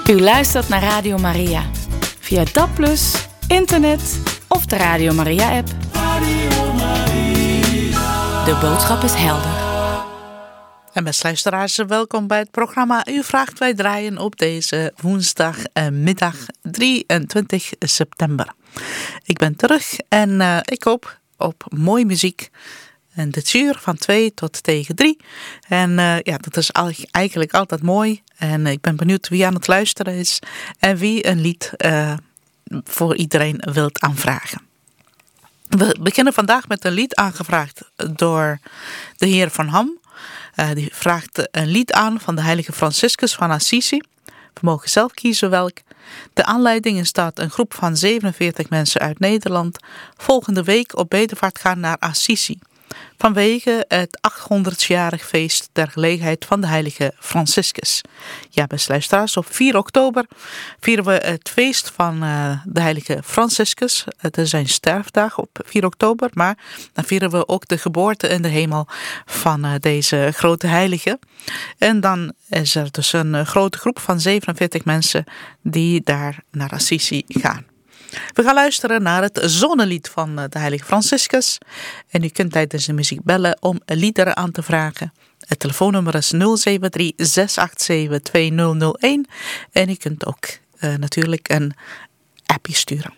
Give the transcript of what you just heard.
U luistert naar Radio Maria. Via DAB+, internet of de Radio Maria-app. Radio Maria. De boodschap is helder. En beste luisteraars, welkom bij het programma U Vraagt Wij Draaien op deze woensdagmiddag 23 september. Ik ben terug en ik hoop op mooie muziek. En dit uur van 2 tot tegen 3. En dat is eigenlijk altijd mooi. En ik ben benieuwd wie aan het luisteren is. En wie een lied voor iedereen wilt aanvragen. We beginnen vandaag met een lied aangevraagd door de heer Van Ham. Die vraagt een lied aan van de heilige Franciscus van Assisi. We mogen zelf kiezen welk. De aanleiding is dat een groep van 47 mensen uit Nederland volgende week op bedevaart gaan naar Assisi. Vanwege het 800-jarig feest ter gelegenheid van de heilige Franciscus. Ja, beste luisteraars, op 4 oktober vieren we het feest van de heilige Franciscus. Het is zijn sterfdag op 4 oktober, maar dan vieren we ook de geboorte in de hemel van deze grote heilige. En dan is er dus een grote groep van 47 mensen die daar naar Assisi gaan. We gaan luisteren naar het zonnelied van de heilige Franciscus. En u kunt tijdens de muziek bellen om liederen aan te vragen. Het telefoonnummer is 073-687-2001. En u kunt ook natuurlijk een appje sturen.